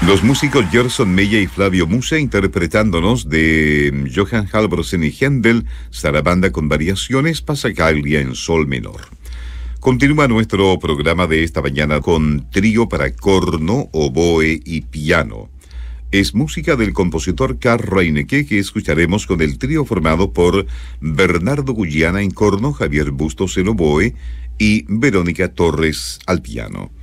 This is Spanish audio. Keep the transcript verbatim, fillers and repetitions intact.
Los músicos Gerson Mella y Flavio Musa interpretándonos de Johann Halvorsen y Händel, Sarabanda con variaciones, Passacaglia en sol menor. Continúa nuestro programa de esta mañana con trío para corno, oboe y piano. Es música del compositor Karl Reinecke, que escucharemos con el trío formado por Bernardo Gugliana en corno, Javier Bustos en oboe y Verónica Torres al piano.